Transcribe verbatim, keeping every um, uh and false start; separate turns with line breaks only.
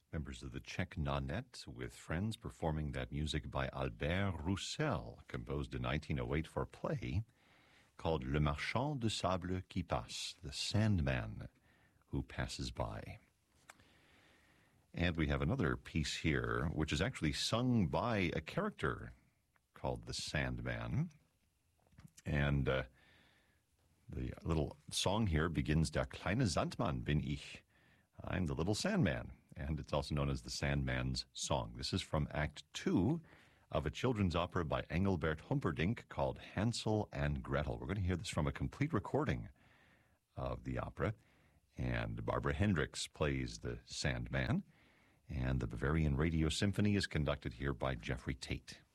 Members of the Czech Nanette with friends performing that music by Albert Roussel, composed in nineteen oh eight for a play called Le Marchand de Sable qui passe, the Sandman who passes by. And we have another piece here, which is actually sung by a character called the Sandman. And uh, the little song here begins, Der kleine Sandmann bin ich. I'm the little Sandman. And it's also known as the Sandman's Song. This is from Act Two of a children's opera by Engelbert Humperdinck called Hansel and Gretel. We're going to hear this from a complete recording of the opera. And Barbara Hendricks plays the Sandman. And the Bavarian Radio Symphony is conducted here by Jeffrey Tate.